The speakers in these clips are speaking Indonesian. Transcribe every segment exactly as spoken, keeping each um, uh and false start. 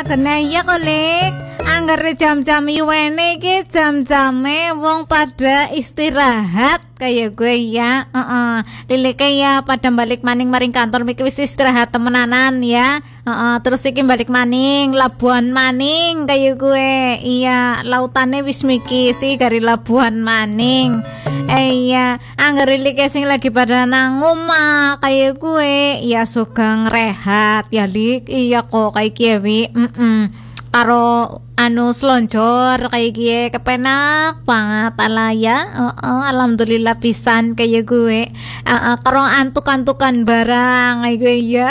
kena ya kolik. Angger jam-jam iwene iki jam-jame wong pada istirahat kayak gue ya. Heeh. Uh-uh. Lilike ya pada balik maning maring kantor miki wis istirahat temenanan ya. Heeh, uh-uh. Terus iki balik maning Labuan maning kayak gue. Iya, lautane wis miki sih dari Labuan maning. Eh iya, angger lilike sing lagi pada nang omah kayak gue. Ya sugeng rehat ya lik. Iya kok kayak kiye. Heeh. Karo anu selonjor kayak gie kepenak banget ala ya. Uh, uh, alhamdulillah pisan kayak gue. Uh, uh, karo antuk-antukan barang kayak gue ya.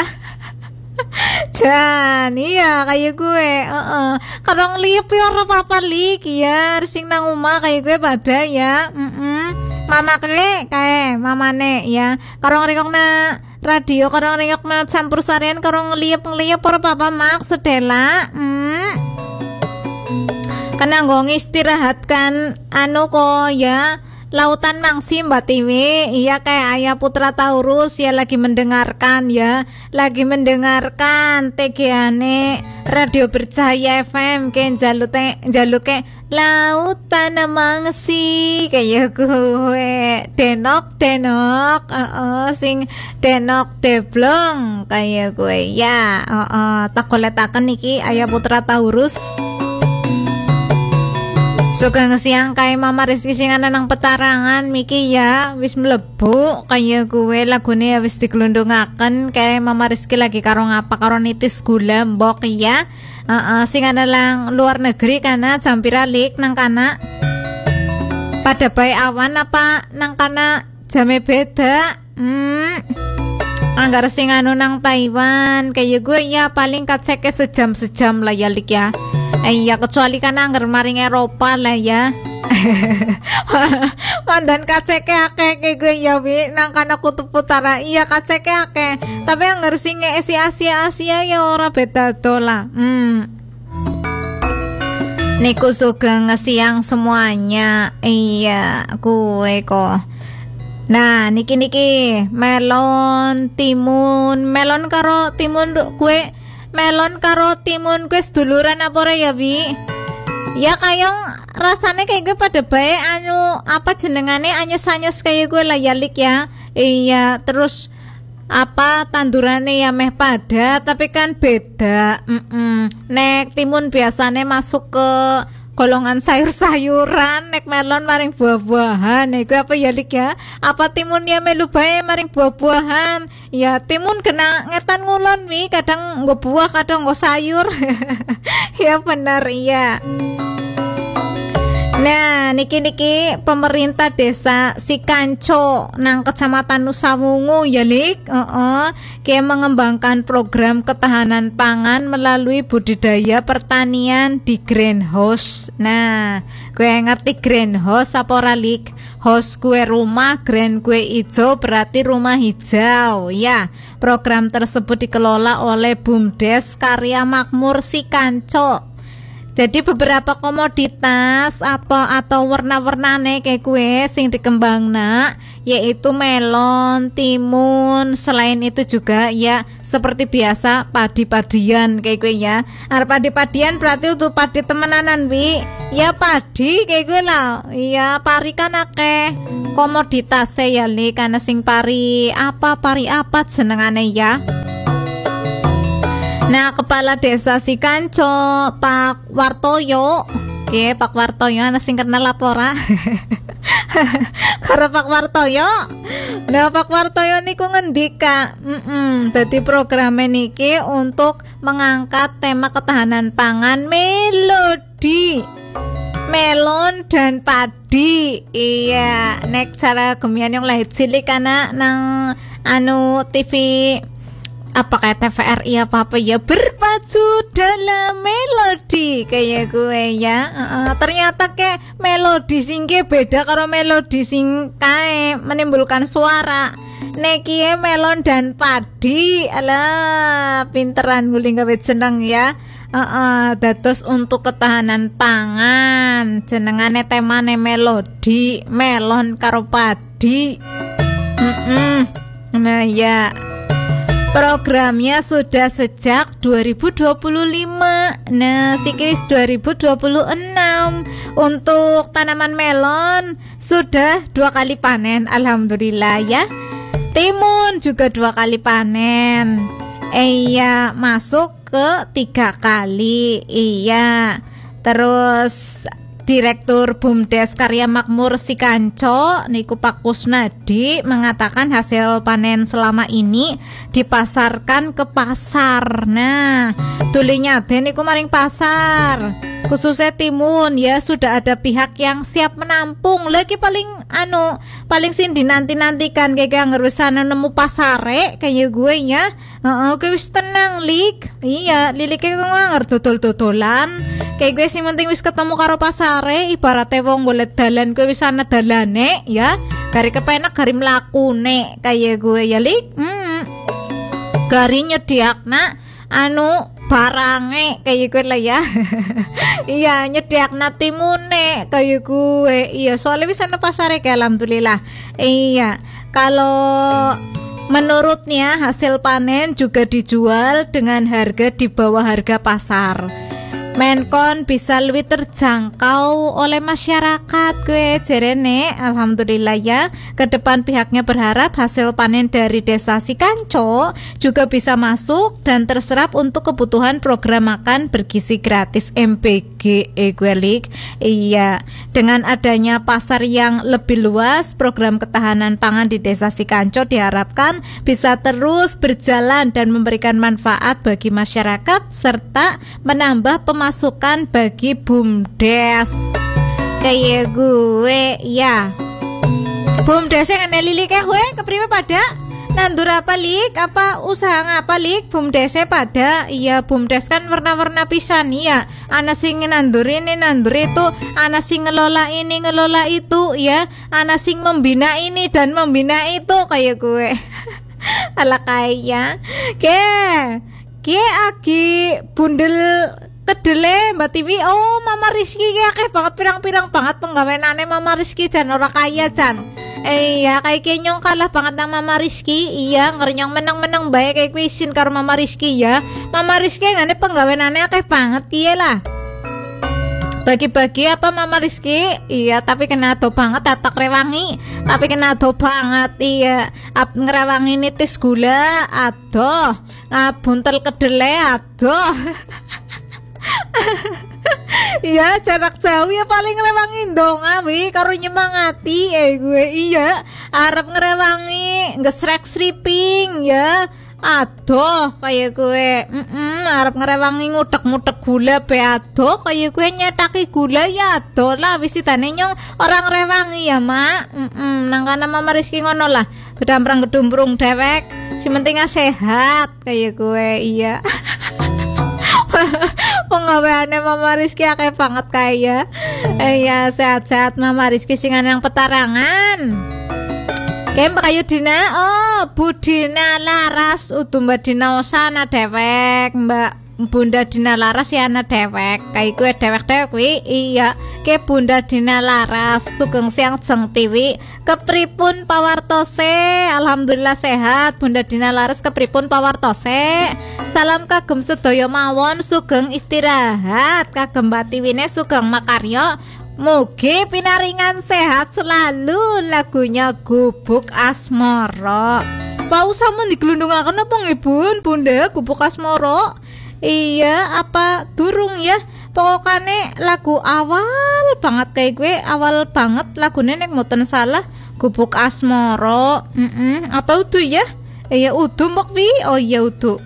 Jan iya kayak gue. Uh, uh. Karo ngeliep ya apa-apa lik ya sing nang omah kayak gue pada ya. Mm -mm. Mama kele kae mamane ya. Karo ngrikokna radio karo ngrikokna campur sarian karo ngeliep-ngeliep para papa mak sedela. Hmm. Kena nggo istirahatkan anu ko ya. Lautan Mangsi Mbak Tiwi, iya kayak Ayah Putra Taurus ya lagi mendengarkan ya, lagi mendengarkan T G ane Radio Bercahaya F M ke jalute jaluke Lautan Mangsi kayak gue denok denok uh, uh, sing denok deblong kayak gue ya uh, uh, tak koletaken niki Ayah Putra Taurus. Sugeng siang kaya Mama Rizky sing ana nang petarangan miki ya wis mlebu kaya gue lagune ya wis diglundungaken kaya Mama Rizky lagi karo ngapa karo nitis gula mbok ya. Heeh uh, uh, sing ana lang luar negeri kana jam pira lik nang kana pada bae awan apa nang kana jame beda. Hmm. Anggar sing anu nang Taiwan kaya gue ya paling kaceke sejam-sejam lah ya lik ya. Eh ya kecuali kan anggar maring Eropa lah ya. Mandan kaceke akeh kayak gue ya wi nang kana kutub utara iya kaceke akeh tapi anggar sing esi Asia Asia ya ora beda dola. Hmm. Niku sugeng siang semuanya. Iya gue kok. Nah niki niki melon timun melon karo timun gue melon karo timun gue seduluran apa ora ya Bi? Ya kayong rasanya kayak gue pada bae anu apa jenengane anyes-anyes kayak gue lah ya lik ya. Iya terus apa tandurane ya meh pada tapi kan beda. Mm-mm. Nek timun biasanya masuk ke golongan sayur-sayuran, nek melon maring buah-buahan. Nek gue apa ya lik ya? Apa timun ya melu bae maring buah-buahan? Ya timun kena ngetan ngulon wi, kadang nggo buah, kadang nggo sayur. Ya benar iya. Nah, niki-niki pemerintah desa Sikanco nang Kecamatan Nusawungu ya lik, heeh, uh-uh, kayak mengembangkan program ketahanan pangan melalui budidaya pertanian di greenhouse. Nah, gue ngerti greenhouse apa ora lik? House gue rumah, green gue hijau berarti rumah hijau. Ya, program tersebut dikelola oleh BUMDes Karya Makmur Sikanco. Jadi beberapa komoditas apa atau warna-warnane kayak kue sing dikembangna yaitu melon, timun, selain itu juga ya seperti biasa padi-padian kayak gue ya. Ar padi-padian berarti untuk padi temenanan wi. Ya padi kayak gue lah. Ya pari kan akeh komoditas ya li karena sing pari apa pari apa jenengane ya. Nah, Kepala Desa Sikanco, Pak Wartoyo. Oke, Pak Wartoyo ana sing kenal apa ora? Karo Pak Wartoyo. Nah, Pak Wartoyo niku ngendika, heeh, dadi program niki untuk mengangkat tema ketahanan pangan melodi. Melon dan padi. Iya, nek cara gemian yang lahir cilik kana nang anu T V apa kayak T V R I apa apa ya berpacu dalam melodi kayak gue ya. Uh, ternyata kayak melodi sing beda karo melodi sing kae menimbulkan suara. Neki melon dan padi, alah pinteran guling gawe jeneng ya. Uh, uh, dados untuk ketahanan pangan jenengane temane melodi melon karo padi. Mm -mm. Nah ya Programnya sudah sejak dua ribu dua puluh lima. Nah, sikis dua ribu dua puluh enam. Untuk tanaman melon sudah dua kali panen, alhamdulillah ya. Timun juga dua kali panen. Iya, masuk ke tiga kali. Iya. Terus Direktur BUMDes Karya Makmur Sikanco niku Pak Kusnadi mengatakan hasil panen selama ini dipasarkan ke pasar. Nah, tulinya den niku maring pasar. Khususnya timun ya, sudah ada pihak yang siap menampung. Lagi paling anu paling sing dinanti-nantikan kayak ngerusan nemu pasare kayak gue ya. Heeh, uh, wis tenang lik. Iya, lilike ngonger dodol-dodolan. Kayak gue sing penting wis ketemu karo pasare, ibaratnya wong golek dalan gue wis ana dalane ya. Gari kepenak gari mlakune kayak gue ya lik. Hmm. Gari nyediakna anu barange kayak gue lah ya. Iya, nyediakna timune kayak gue. Iya, soalnya wis ana pasare kayak alhamdulillah. Iya, kalau menurutnya hasil panen juga dijual dengan harga di bawah harga pasar. Menkon bisa lebih terjangkau oleh masyarakat gue jerene, alhamdulillah ya. Kedepan pihaknya berharap hasil panen dari desa Sikanco juga bisa masuk dan terserap untuk kebutuhan program makan bergizi gratis M B G Eguelik. Iya, dengan adanya pasar yang lebih luas, program ketahanan pangan di desa Sikanco diharapkan bisa terus berjalan dan memberikan manfaat bagi masyarakat serta menambah pemasukan masukan bagi BUMDes kayak gue ya. BUMDes yang ada lilik ya gue kepriwe pada nandur apa lik, apa usaha ngapa lik BUMDesnya pada. Iya, BUMDes kan warna-warna pisan ya, ana sing nandur ini nandur itu, ana sing ngelola ini ngelola itu ya, ana sing membina ini dan membina itu kayak gue. Ala kaya ke ke aki bundel kedele Mbak Tiwi. Oh, Mama Rizky ya akeh banget pirang-pirang banget penggaweanane Mama Rizky jan ora kaya jan. Eh iya, kayak kenyong kalah banget nang Mama Rizky. Iya, ngerenyong menang-menang bae kayak kuwi isin karo Mama Rizky ya. Mama Rizky ngene penggaweanane akeh banget kiye lah. Bagi-bagi apa Mama Rizky? Iya, tapi kena ado banget tatak rewangi. Tapi kena ado banget iya. Ap ngrewangi nitis gula, adoh. Ngabuntel kedele, adoh. Iya, jarak jauh ya paling ngerewangi dong awi karo nyemangati eh gue iya arep ngerewangi gesrek stripping ya. Aduh kayak gue mm -mm, arep ngerewangi ngudek-ngudek gula be aduh kayak gue nyetaki gula ya aduh lah wisitane nyong orang rewangi ya mak mm -mm, nang kana Mama Rizky ngono lah gedamprang gedumbrung dewek si penting sehat kayak gue iya. Penggaweane Mama Rizky akeh banget kaya. Eh ya sehat-sehat Mama Rizky singan yang petarangan. Kem Pak Ayu Dina, oh Bu Dina Laras, utuh Mbak Dina Osana dewek, Mbak Bunda Dina Laras ya ana dewek. Kayak gue dewek-dewek kuwi iya. Ke Bunda Dina Laras sugeng siang jeng Tiwi. Kepripun pawartose? Alhamdulillah sehat. Bunda Dina Laras kepripun pawartose? Salam kagem sedaya mawon sugeng istirahat. Kagem Mbak Tiwine sugeng makarya. Mugi pinaringan sehat selalu. Lagunya Gubuk Asmara. Pausa mun diglundungaken apa nggih Bun? Bunda Gubuk Asmara. Iya, apa durung ya? Pokoknya lagu awal banget kayak gue, awal banget lagunya nek mboten salah Gubuk Asmara. Mm -mm, apa udu ya? Iya udu mbok wi. Oh iya udu.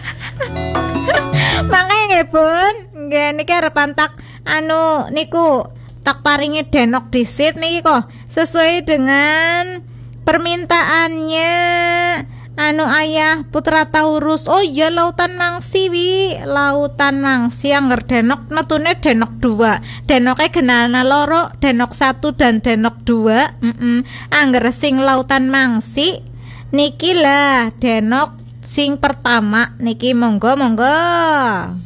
Makanya nggih Bun, nggih niki arepan tak anu niku tak paringi denok disit niki kok sesuai dengan permintaannya anu ayah Putra Taurus. Oh iya Lautan Mangsi wi, Lautan Mangsi angger denok metune denok dua. Denoknya genana loro, denok satu dan denok dua. Mm -mm. Angger sing Lautan Mangsi niki lah denok sing pertama niki monggo monggo.